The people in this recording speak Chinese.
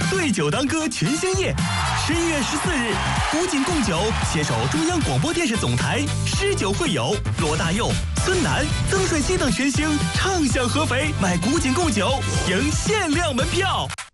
对酒当歌群星夜，11月14日，古井贡酒携手中央广播电视总台诗酒会友罗大佑、孙楠、曾舜晞等群星畅享合肥，买古井贡酒赢限量门票。